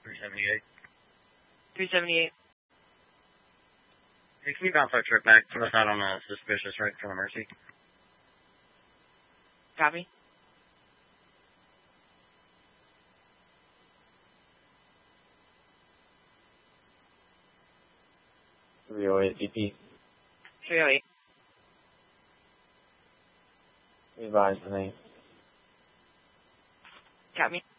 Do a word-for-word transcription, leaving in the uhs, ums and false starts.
three seventy-eight. three seventy-eight. Hey, can you bounce our trip back? Put us out on a suspicious right for the Mercy. Copy. three oh eight D P. three oh eight. Advise the name. Copy.